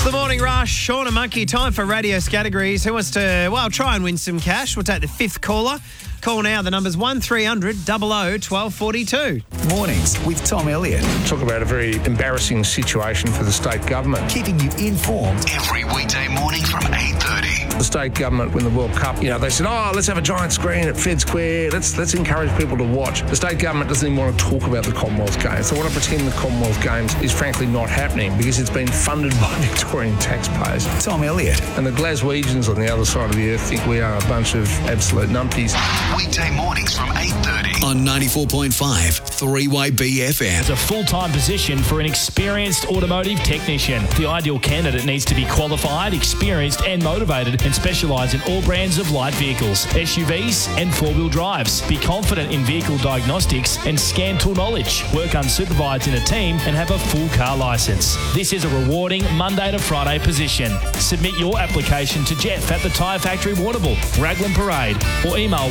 The Morning Rush, Sean and Monkey, time for Radio's categories. Who wants to, try and win some cash? We'll take the fifth caller. Call now. The number's 1300 00 1242. Mornings with Tom Elliott. Talk about a very embarrassing situation for the state government. Keeping you informed every weekday morning from 8:30. The state government, when the World Cup, they said, let's have a giant screen at Fed Square. Let's encourage people to watch. The state government doesn't even want to talk about the Commonwealth Games. They want to pretend the Commonwealth Games is frankly not happening because it's been funded by Victorian taxpayers. Tom Elliott. And the Glaswegians on the other side of the earth think we are a bunch of absolute numpties. Weekday mornings from 8:30 on 94.5 3YB FM. It's a full-time position for an experienced automotive technician. The ideal candidate needs to be qualified, experienced and motivated and specialise in all brands of light vehicles, SUVs and four-wheel drives. Be confident in vehicle diagnostics and scan tool knowledge. Work unsupervised in a team and have a full car licence. This is a rewarding Monday to Friday position. Submit your application to Jeff at the Tyre Factory Warrnambool, Raglan Parade, or email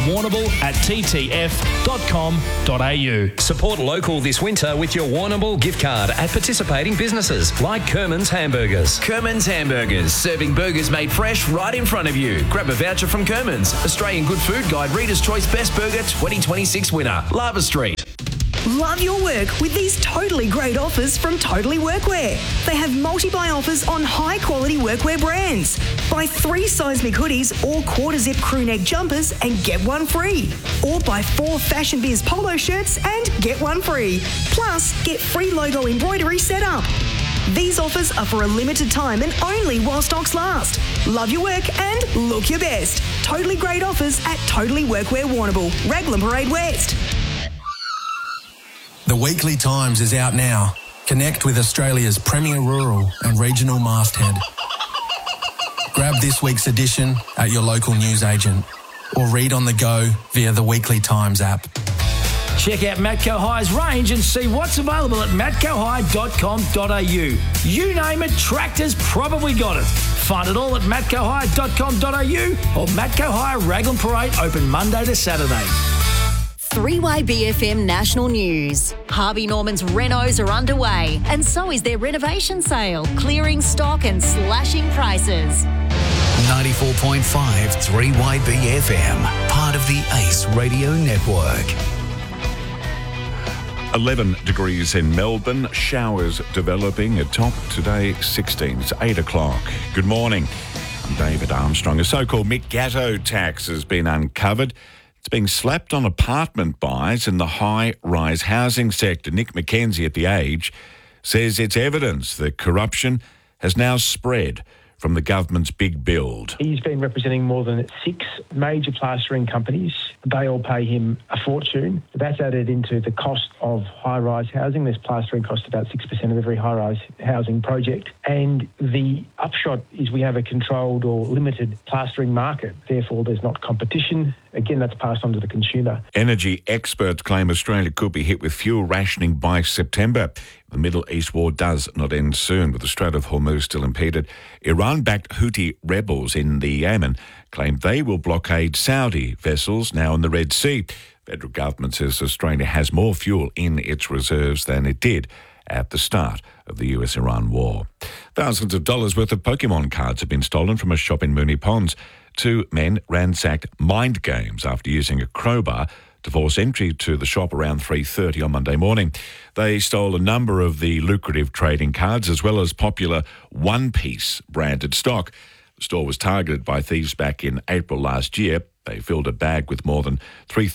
warrnambool@ttf.com.au. Support local this winter with your Warrnambool gift card at participating businesses like Kerman's Hamburgers. Kerman's Hamburgers, serving burgers made fresh right in front of you. Grab a voucher from Kerman's. Australian Good Food Guide Reader's Choice Best Burger 2026 winner. Lava Street. Love your work with these totally great offers from Totally Workwear. They have multi-buy offers on high-quality workwear brands. Buy 3 seismic hoodies or quarter-zip crewneck jumpers and get one free. Or buy 4 Fashion Biz polo shirts and get one free. Plus, get free logo embroidery set up. These offers are for a limited time and only while stocks last. Love your work and look your best. Totally great offers at Totally Workwear Warrnambool, Raglan Parade West. The Weekly Times is out now. Connect with Australia's premier rural and regional masthead. Grab this week's edition at your local newsagent or read on the go via the Weekly Times app. Check out Matco High's range and see what's available at matcohigh.com.au. You name it, Tractor's probably got it. Find it all at matcohigh.com.au or Matco High Raglan Parade, open Monday to Saturday. 3YBFM National News. Harvey Norman's renos are underway and so is their renovation sale, clearing stock and slashing prices. 94.5 3YBFM, part of the ACE Radio Network. 11 degrees in Melbourne, showers developing at top today 16. It's 8 o'clock. Good morning. I'm David Armstrong. A so-called Mick Gatto tax has been uncovered. It's being slapped on apartment buys in the high-rise housing sector. Nick McKenzie at The Age says it's evidence that corruption has now spread from the government's big build. He's been representing more than 6 major plastering companies. They all pay him a fortune. That's added into the cost of high-rise housing. This plastering costs about 6% of every high-rise housing project. And the upshot is we have a controlled or limited plastering market. Therefore, there's not competition. Again, that's passed on to the consumer. Energy experts claim Australia could be hit with fuel rationing by September. The Middle East war does not end soon, with the Strait of Hormuz still impeded. Iran-backed Houthi rebels in the Yemen claim they will blockade Saudi vessels now in the Red Sea. Federal government says Australia has more fuel in its reserves than it did at the start of the US-Iran war. Thousands of dollars worth of Pokemon cards have been stolen from a shop in Moonee Ponds. 2 men ransacked Mind Games after using a crowbar to force entry to the shop around 3:30 on Monday morning. They stole a number of the lucrative trading cards as well as popular One Piece branded stock. The store was targeted by thieves back in April last year. They filled a bag with more than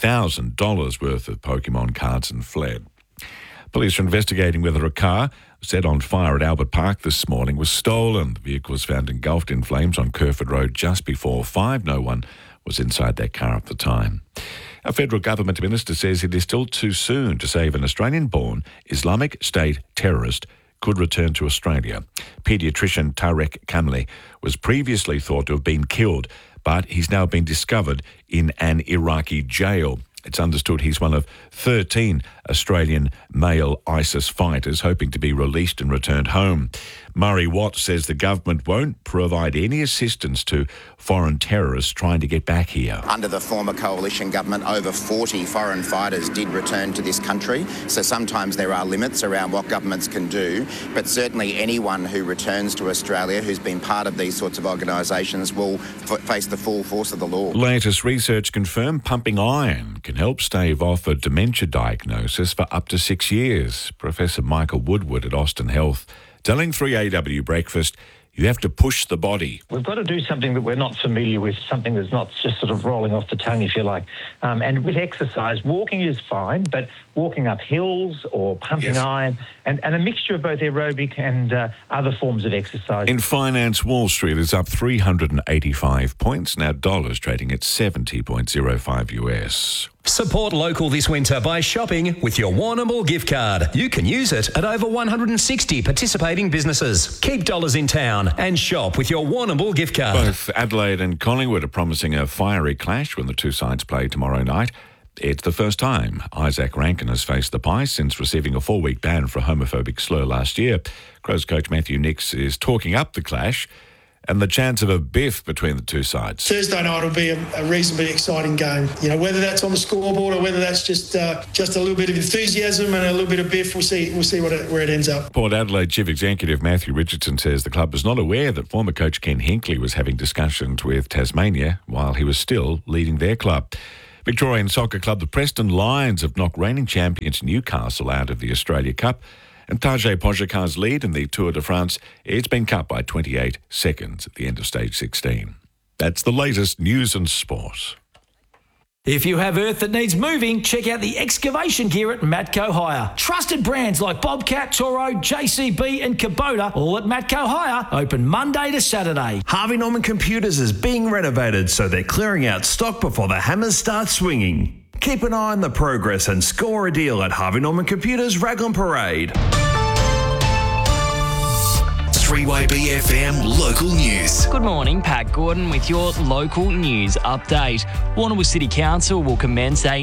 $3,000 worth of Pokemon cards and fled. Police are investigating whether a car set on fire at Albert Park this morning was stolen. The vehicle was found engulfed in flames on Kerford Road just before 5. No one was inside that car at the time. A federal government minister says it is still too soon to say if an Australian-born Islamic State terrorist could return to Australia. Paediatrician Tarek Kamli was previously thought to have been killed, but he's now been discovered in an Iraqi jail. It's understood he's one of 13 Australian male ISIS fighters hoping to be released and returned home. Murray Watts says the government won't provide any assistance to foreign terrorists trying to get back here. Under the former coalition government, over 40 foreign fighters did return to this country, so sometimes there are limits around what governments can do, but certainly anyone who returns to Australia who's been part of these sorts of organisations will face the full force of the law. Latest research confirmed pumping iron can help stave off a dementia diagnosis for up to 6 years. Professor Michael Woodward at Austin Health telling 3AW Breakfast, you have to push the body. We've got to do something that we're not familiar with, something that's not just sort of rolling off the tongue, if you like. And with exercise, walking is fine, but walking up hills or pumping iron and a mixture of both aerobic and other forms of exercise. In finance, Wall Street is up 385 points. Now dollars trading at 70.05 US. Support local this winter by shopping with your Warrnambool gift card. You can use it at over 160 participating businesses. Keep dollars in town and shop with your Warrnambool gift card. Both Adelaide and Collingwood are promising a fiery clash when the two sides play tomorrow night. It's the first time Isaac Rankin has faced the Pies since receiving a 4-week ban for a homophobic slur last year. Crows coach Matthew Nicks is talking up the clash and the chance of a biff between the two sides. Thursday night will be a reasonably exciting game. You know, whether that's on the scoreboard or whether that's just a little bit of enthusiasm and a little bit of biff, we'll see where it ends up. Port Adelaide Chief Executive Matthew Richardson says the club was not aware that former coach Ken Hinkley was having discussions with Tasmania while he was still leading their club. Victorian soccer club the Preston Lions have knocked reigning champions Newcastle out of the Australia Cup. And Tadej Pogacar's lead in the Tour de France, it's been cut by 28 seconds at the end of stage 16. That's the latest news and sport. If you have earth that needs moving, check out the excavation gear at Matco Hire. Trusted brands like Bobcat, Toro, JCB and Kubota, all at Matco Hire, open Monday to Saturday. Harvey Norman Computers is being renovated, so they're clearing out stock before the hammers start swinging. Keep an eye on the progress and score a deal at Harvey Norman Computers Raglan Parade. 3YB FM Local News. Good morning, Pat Gordon with your local news update. Warrnambool City Council will commence a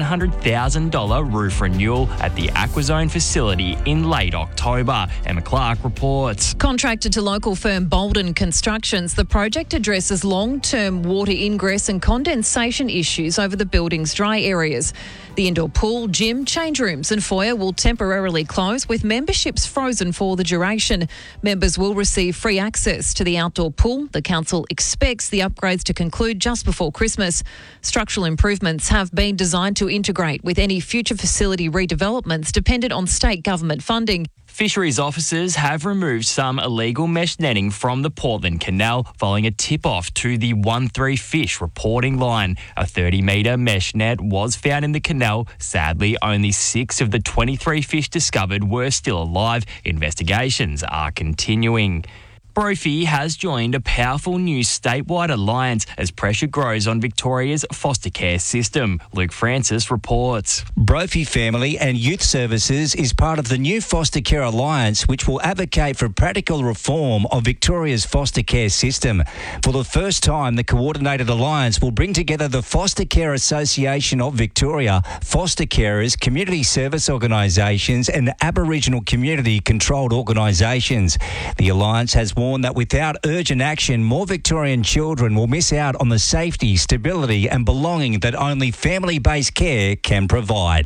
$900,000 roof renewal at the Aquazone facility in late October. Emma Clark reports. Contracted to local firm Bolden Constructions, the project addresses long-term water ingress and condensation issues over the building's dry areas. The indoor pool, gym, change rooms and foyer will temporarily close with memberships frozen for the duration. Members will receive free access to the outdoor pool. The council expects the upgrades to conclude just before Christmas. Structural improvements have been designed to integrate with any future facility redevelopments dependent on state government funding. Fisheries officers have removed some illegal mesh netting from the Portland Canal following a tip-off to the 13 Fish reporting line. A 30-metre mesh net was found in the canal. Sadly, only 6 of the 23 fish discovered were still alive. Investigations are continuing. Brophy has joined a powerful new statewide alliance as pressure grows on Victoria's foster care system. Luke Francis reports. Brophy Family and Youth Services is part of the new Foster Care Alliance, which will advocate for practical reform of Victoria's foster care system. For the first time, the coordinated alliance will bring together the Foster Care Association of Victoria, foster carers, community service organisations and Aboriginal community-controlled organisations. The alliance has warned that without urgent action, more Victorian children will miss out on the safety, stability and belonging that only family-based care can provide.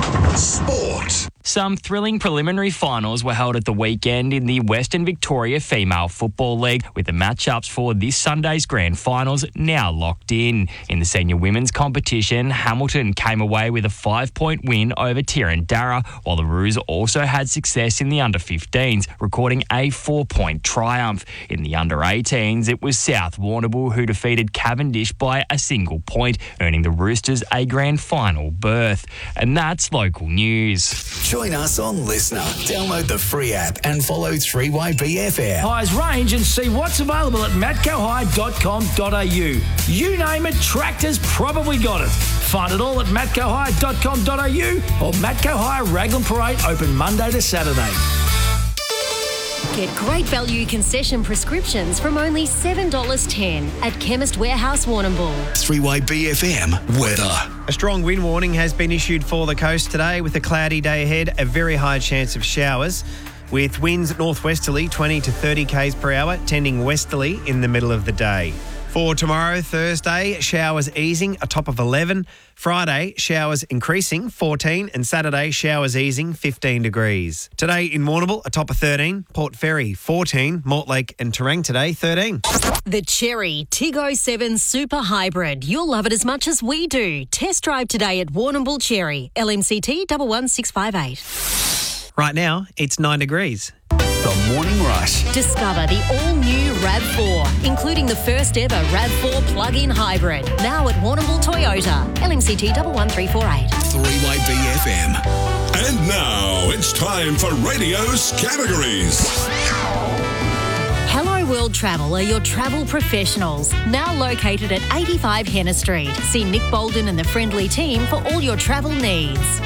Sport. Some thrilling preliminary finals were held at the weekend in the Western Victoria Female Football League, with the matchups for this Sunday's grand finals now locked in. In the senior women's competition, Hamilton came away with a 5-point win over Tirandara, while the Roos also had success in the under-15s, recording a 4-point triumph. In the under-18s, it was South Warrnambool who defeated Cavendish by a single point, earning the Roosters a grand final berth. And that's local news. Join us on Listener. Download the free app and follow 3YBFM. Highs range and see what's available at matcohire.com.au. You name it, Tractor's probably got it. Find it all at matcohire.com.au or Matco Hire Raglan Parade, open Monday to Saturday. Get great value concession prescriptions from only $7.10 at Chemist Warehouse Warrnambool. 3YBFM weather. A strong wind warning has been issued for the coast today with a cloudy day ahead, a very high chance of showers. with winds northwesterly 20 to 30 k's per hour, tending westerly in the middle of the day. For tomorrow, Thursday, showers easing, a top of 11. Friday, showers increasing, 14. And Saturday, showers easing, 15 degrees. Today in Warrnambool, a top of 13. Port Fairy, 14. Mortlake and Terang today, 13. The Cherry Tiggo 7 Super Hybrid. You'll love it as much as we do. Test drive today at Warrnambool Cherry. LMCT 11658. Right now, it's 9 degrees. The Morning Rush. Discover the all-new RAV4, including the first ever RAV4 plug-in hybrid. Now at Warrnambool Toyota. LMCT 11348. 3 BFM. And now it's time for Radio's categories. Hello World Travel are your travel professionals. Now located at 85 Henner Street. See Nick Bolden and the friendly team for all your travel needs.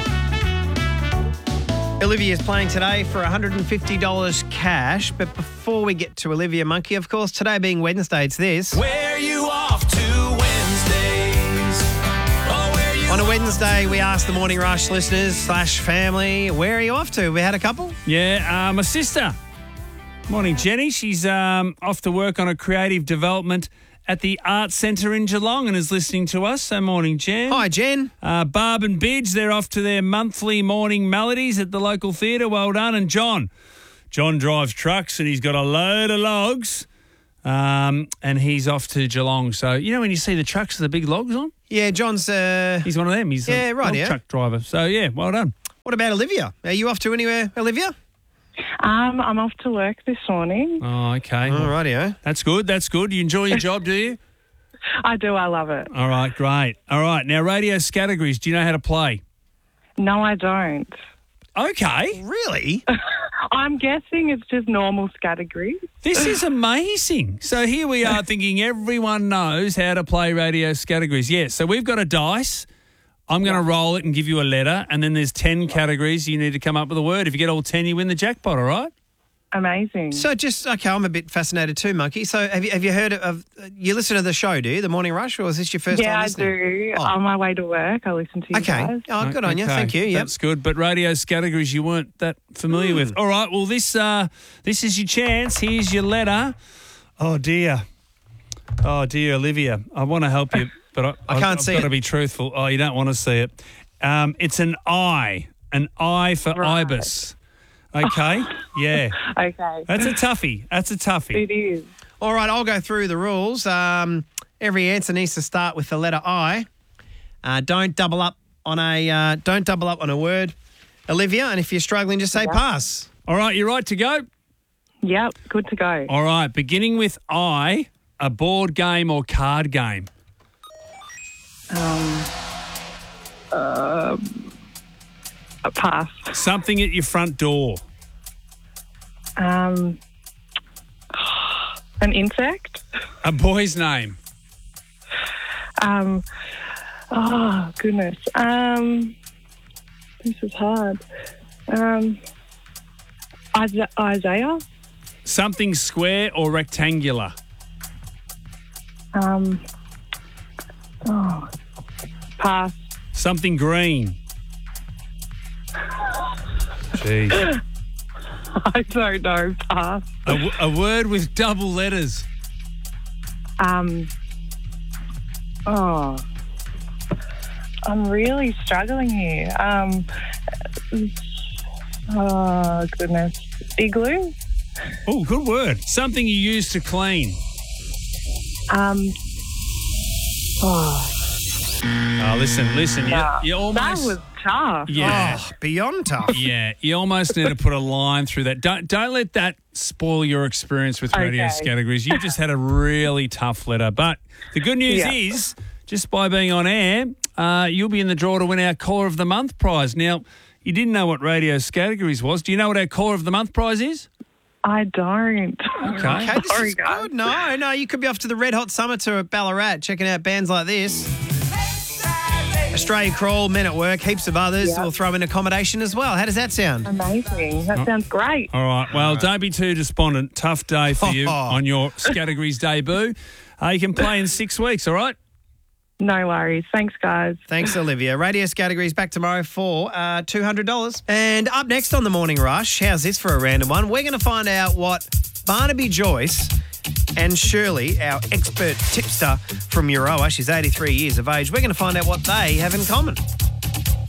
Olivia's playing today for $150 cash, but before we get to Olivia Monkey, of course, today being Wednesday, it's this. Where you off to Wednesdays? Oh, where you On a Wednesday, we ask the Morning Rush listeners / family, where are you off to? We had a couple? Yeah, my sister. Morning, Jenny. She's off to work on a creative development at the Arts Centre in Geelong and is listening to us. So morning, Jen. Hi, Jen. Barb and Bidge, they're off to their monthly morning melodies at the local theatre. Well done. And John drives trucks and he's got a load of logs and he's off to Geelong. So, you know when you see the trucks with the big logs on? Yeah, John's... he's one of them. He's a log truck driver. So, yeah, well done. What about Olivia? Are you off to anywhere, Olivia? I'm off to work this morning. Oh, okay. All rightio. That's good. That's good. You enjoy your job, do you? I do. I love it. All right, great. All right, now radio categories. Do you know how to play? No, I don't. Okay. Really? I'm guessing it's just normal categories. This is amazing. So here we are thinking everyone knows how to play radio categories. Yeah, so we've got a dice. I'm going to roll it and give you a letter, and then there's 10 categories. You need to come up with a word. If you get all 10, you win the jackpot, all right? Amazing. So I'm a bit fascinated too, Monkey. So have you heard of, you listen to the show, do you, The Morning Rush, or is this your first time listening? Yeah, I do. Oh. On my way to work, I listen to you guys. Oh, good on you. Thank you. Yep. That's good. But radio categories you weren't that familiar with. All right, well, this is your chance. Here's your letter. Oh, dear. Oh, dear, Olivia. I want to help you. But I can't see it. I've got to be truthful. Oh, you don't want to see it. It's an I for ibis. Okay? Yeah. Okay. That's a toughie. It is. All right, I'll go through the rules. Every answer needs to start with the letter I. Don't double up on a word, Olivia. And if you're struggling, just say pass. All right, you right to go? Yep, good to go. All right, beginning with I, a board game or card game. A pass. Something at your front door. An insect. A boy's name. Oh goodness. This is hard. Isaiah. Something square or rectangular. Pass. Something green. Jeez. I don't know. Pass. A word with double letters. I'm really struggling here. Oh goodness. Igloo. Oh, good word. Something you use to clean. Oh, listen. You almost... That was tough. Yeah. Oh, beyond tough. Yeah, you almost need to put a line through that. Don't let that spoil your experience with radio categories. You just had a really tough letter. But the good news is, just by being on air, you'll be in the draw to win our Caller of the Month prize. Now, you didn't know what radio categories was. Do you know what our Caller of the Month prize is? I don't. Okay, this is good. No, you could be off to the Red Hot Summer Tour at Ballarat, checking out bands like this. Australia Crawl, Men at Work, heaps of others. Yep. We'll throw in accommodation as well. How does that sound? Amazing. That sounds great. All right. Well, don't be too despondent. Tough day for you on your categories debut. You can play in 6 weeks, all right? No worries. Thanks, guys. Thanks, Olivia. Radio Categories back tomorrow for $200. And up next on the Morning Rush, how's this for a random one? We're going to find out what Barnaby Joyce and Shirley, our expert tipster from Euroa, she's 83 years of age, we're going to find out what they have in common.